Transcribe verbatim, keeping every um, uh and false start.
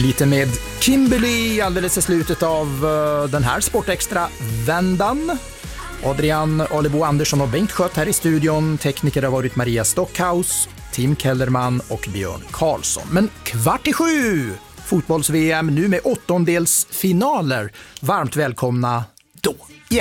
Lite med Kimberly alldeles i slutet av uh, den här Sportextra-vändan. Adrian Alebo Andersson och Bengt Skött här i studion. Tekniker har varit Maria Stockhaus, Tim Kellerman och Björn Karlsson. Men kvart i sju, fotbolls-V M nu med åttondelsfinaler. Varmt välkomna då igen.